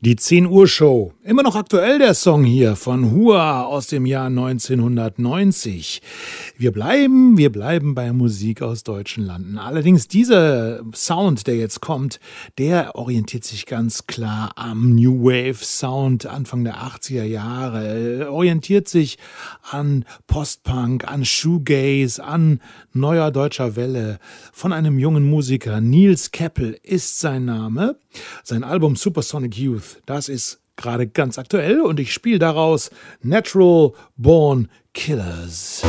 Die 10 Uhr Show. Immer noch aktuell der Song hier von Hua aus dem Jahr 1990. Wir bleiben bei Musik aus deutschen Landen. Allerdings dieser Sound, der jetzt kommt, der orientiert sich ganz klar am New Wave Sound Anfang der 80er Jahre. Orientiert sich an Postpunk, an Shoegaze, an neuer deutscher Welle. Von einem jungen Musiker, Nils Keppel ist sein Name. Sein Album Supersonic Youth, das ist gerade ganz aktuell und ich spiele daraus Natural Born Killers.